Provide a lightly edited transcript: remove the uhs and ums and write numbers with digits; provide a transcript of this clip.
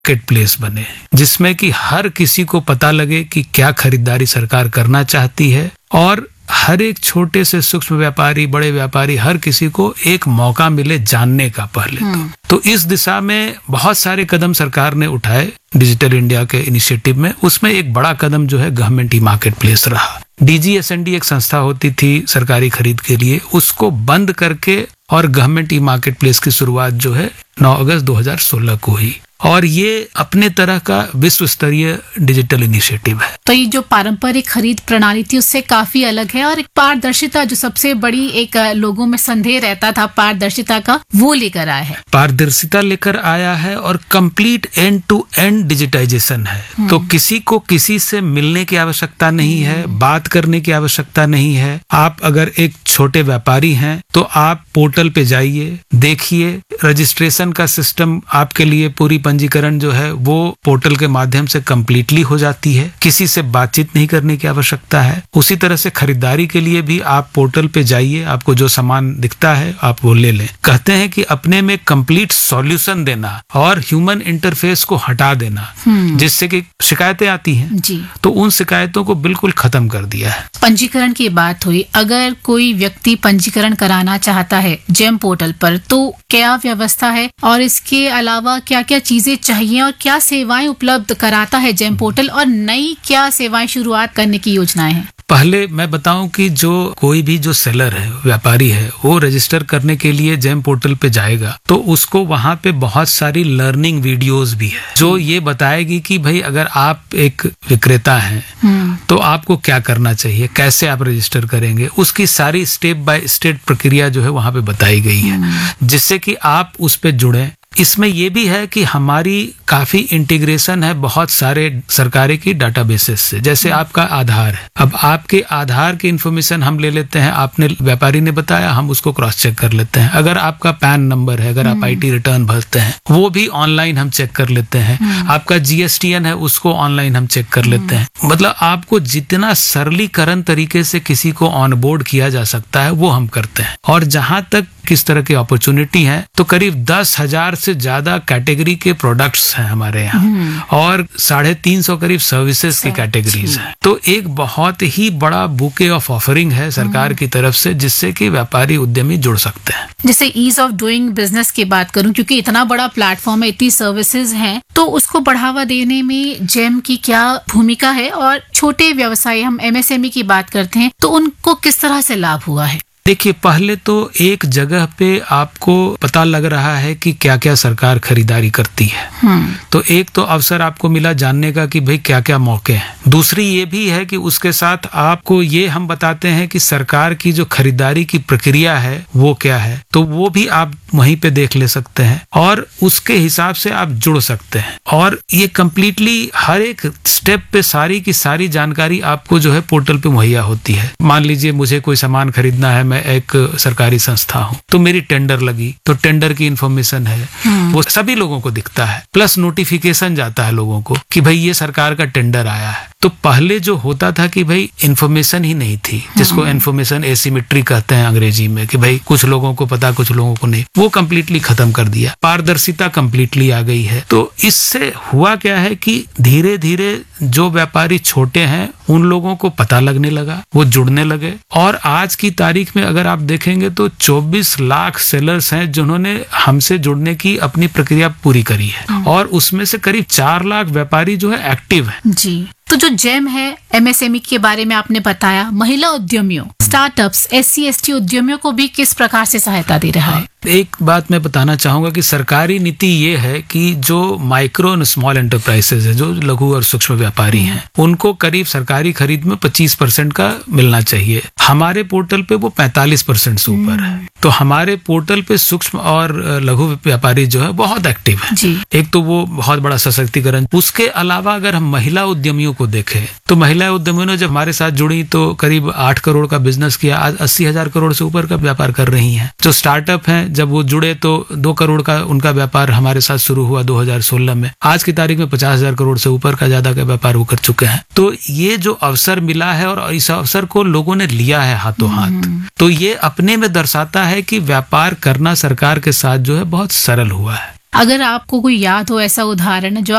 Market place बने, जिसमें कि हर किसी को पता लगे कि क्या खरीदारी सरकार करना चाहती है, और हर एक छोटे से सूक्ष्म व्यापारी, बड़े व्यापारी, हर किसी को एक मौका मिले जानने का पहले तो इस दिशा में बहुत सारे कदम सरकार ने उठाए डिजिटल इंडिया के इनिशिएटिव में। उसमें एक बड़ा कदम जो है गवर्नमेंट ई मार्केट प्लेस रहा। DGSND एक संस्था होती थी सरकारी खरीद के लिए, उसको बंद करके और गवर्नमेंट ई मार्केट प्लेस की शुरुआत जो है 9 अगस्त 2016 को हुई, और ये अपने तरह का विश्व स्तरीय डिजिटल इनिशिएटिव है। तो ये जो पारंपरिक खरीद प्रणाली थी उससे काफी अलग है, और एक पारदर्शिता, जो सबसे बड़ी एक लोगों में संदेह रहता था पारदर्शिता का, वो लेकर आया है। पारदर्शिता लेकर आया है और complete and to and digitisation है। तो किसी को किसी से मिलने की आवश्यकता नहीं है, बात करने की आवश्यकता नहीं है। आप अगर एक छोटे व्यापारी हैं तो आप पोर्टल पे जाइए, देखिए, रजिस्ट्रेशन का सिस्टम आपके लिए, पूरी पंजीकरण जो है वो पोर्टल के माध्यम से कंप्लीटली हो जाती है, किसी से बातचीत नहीं करने की आवश्यकता है। उसी तरह से खरीदारी के लिए भी आप पोर्टल पे जाइए, आपको जो सामान दिखता है आप वो ले लें। कहते हैं कि अपने में कंप्लीट सॉल्यूशन देना और ह्यूमन इंटरफेस को हटा देना, जिससे कि शिकायतें आती हैं जी, तो उन शिकायतों को बिल्कुल खत्म कर दिया है। पंजीकरण की बात हुई, अगर कोई व्यक्ति पंजीकरण कराना चाहता है जेम पोर्टल पर तो क्या व्यवस्था है, और इसके अलावा क्या क्या चीजें चाहिए और क्या सेवाएं उपलब्ध कराता है जेम पोर्टल, और नई क्या सेवाएं शुरुआत करने की योजनाएं हैं? पहले मैं बताऊं कि जो कोई भी जो सेलर है, व्यापारी है, वो रजिस्टर करने के लिए जेम पोर्टल पे जाएगा तो उसको वहां पे बहुत सारी लर्निंग वीडियोस भी है जो ये बताएगी कि भाई अगर आप एक विक्रेता हैं तो आपको क्या करना चाहिए, कैसे आप रजिस्टर करेंगे, उसकी सारी स्टेप बाय स्टेप प्रक्रिया जो है वहां पे बताई गई है, जिससे कि आप उस पे जुड़ें। इसमें यह भी है कि हमारी काफी इंटीग्रेशन है बहुत सारे सरकारी की डाटाबेसेस से। जैसे आपका आधार है, अब आपके आधार की इन्फॉर्मेशन हम ले लेते हैं, आपने व्यापारी ने बताया, हम उसको क्रॉस चेक कर लेते हैं। अगर आपका पैन नंबर है, अगर आप IT रिटर्न भरते हैं, वो भी ऑनलाइन हम चेक कर लेते हैं। आपका GSTN है, उसको ऑनलाइन हम चेक कर लेते हैं। मतलब आपको जितना सरलीकरण तरीके से किसी को ऑनबोर्ड किया जा सकता है वो हम करते हैं। और जहां तक किस तरह की अपॉर्चुनिटी है तो करीब 10,000 से ज्यादा कैटेगरी के प्रोडक्ट्स हैं हमारे यहाँ, और 350 करीब सर्विसेज की कैटेगरीज हैं। तो एक बहुत ही बड़ा बुके ऑफ ऑफरिंग है सरकार की तरफ से, जिससे कि व्यापारी उद्यमी जुड़ सकते हैं। जैसे ईज ऑफ डूइंग बिजनेस की बात करूं, क्योंकि इतना बड़ा प्लेटफॉर्म है, इतनी सर्विसेज हैं, तो उसको बढ़ावा देने में जेम की क्या भूमिका है, और छोटे व्यवसाय, हम MSME की बात करते हैं, तो उनको किस तरह से लाभ हुआ है? देखिए, पहले तो एक जगह पे आपको पता लग रहा है कि क्या क्या सरकार खरीदारी करती है, तो एक तो अवसर आपको मिला जानने का कि भाई क्या क्या मौके हैं। दूसरी ये भी है कि उसके साथ आपको ये हम बताते हैं कि सरकार की जो खरीदारी की प्रक्रिया है वो क्या है, तो वो भी आप वहीं पे देख ले सकते हैं और उसके हिसाब से आप जुड़ सकते हैं। और ये कम्प्लीटली हर एक स्टेप पे सारी की सारी जानकारी आपको जो है पोर्टल पे मुहैया होती है। मान लीजिए मुझे कोई सामान खरीदना है, मैं एक सरकारी संस्था हूँ, तो मेरी टेंडर लगी, तो टेंडर की इन्फॉर्मेशन है वो सभी लोगों को दिखता है, प्लस नोटिफिकेशन जाता है लोगों को कि भाई ये सरकार का टेंडर आया है। तो पहले जो होता था कि भाई इन्फॉर्मेशन ही नहीं थी, जिसको इन्फॉर्मेशन एसिमेट्री कहते हैं अंग्रेजी में, कि भाई कुछ लोगों को पता कुछ लोगों को नहीं, वो कम्प्लीटली खत्म कर दिया। पारदर्शिता कम्प्लीटली आ गई है। तो इससे हुआ क्या है कि धीरे धीरे जो व्यापारी छोटे हैं उन लोगों को पता लगने लगा, वो जुड़ने लगे, और आज की तारीख में अगर आप देखेंगे तो 24 लाख सेलर्स हैं जिन्होंने हमसे जुड़ने की अपनी प्रक्रिया पूरी करी है, और उसमें से करीब 4 लाख व्यापारी जो है एक्टिव है। जी, तो जो जेम है, MSME के बारे में आपने बताया, महिला उद्यमियों, स्टार्टअप्स, SC/ST उद्यमियों को भी किस प्रकार से सहायता दे रहा है? एक बात मैं बताना चाहूंगा कि सरकारी नीति ये है कि जो माइक्रो एंड स्मॉल एंटरप्राइजेज है, जो लघु और सूक्ष्म व्यापारी हैं, उनको करीब सरकारी खरीद में 25% का मिलना चाहिए। हमारे पोर्टल पे वो 45% से ऊपर है। तो हमारे पोर्टल पे सूक्ष्म और लघु व्यापारी जो है बहुत एक्टिव है। एक तो वो बहुत बड़ा सशक्तिकरण। उसके अलावा अगर हम महिला उद्यमियों को देखें तो महिला उद्यमियों ने जब हमारे साथ जुड़ी तो करीब 8 करोड़ का बिजनेस किया, आज 80,000 करोड़ से ऊपर का व्यापार कर रही हैं। जो स्टार्टअप हैं जब वो जुड़े तो 2 करोड़ का उनका व्यापार हमारे साथ शुरू हुआ 2016 में, आज की तारीख में 50,000 करोड़ से ऊपर का ज्यादा का व्यापार वो कर चुके हैं। तो ये जो अवसर मिला है और इस अवसर को लोगों ने लिया है हाथों हाथ, तो ये अपने में दर्शाता है कि व्यापार करना सरकार के साथ जो है बहुत सरल हुआ है। अगर आपको कोई याद हो ऐसा उदाहरण जो